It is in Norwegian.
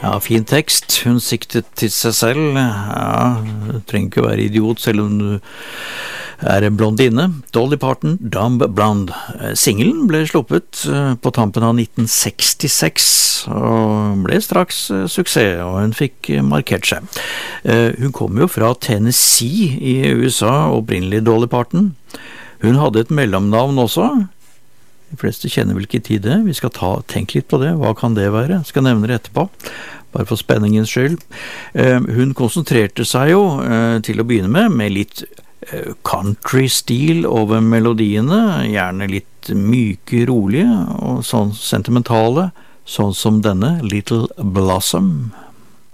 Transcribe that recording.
Ja, fin tekst. Hun siktet til seg selv. Ja, du trenger ikke være idiot selv om du er en blondine. Dolly Parton, Dumb Blonde. Singelen ble sluppet på tampen av 1966 og ble straks suksess, og hun fikk markert seg. Hun kom jo fra Tennessee i USA, opprinnelig Dolly Parton. Hun hadde et mellomnavn også. De fleste kjenner vel ikke til det. Vi skal tenke litt på det. Hva kan det være? Jeg skal nevne det etterpå, bare for spenningens skyld. Hun konsentrerte seg jo til å begynne med litt country-stil over melodiene, gjerne litt myke, rolige og sånn sentimentale, sånn som denne Little Blossom.